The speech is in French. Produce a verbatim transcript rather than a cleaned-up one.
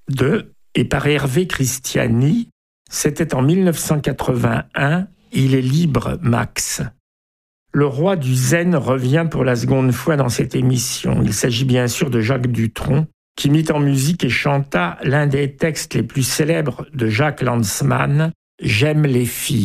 de et par Hervé Christiani. C'était en mille neuf cent quatre-vingt-un. Il est libre, Max. Le roi du zen revient pour la seconde fois dans cette émission. Il s'agit bien sûr de Jacques Dutronc, qui mit en musique et chanta l'un des textes les plus célèbres de Jacques Lanzmann, « J'aime les filles ».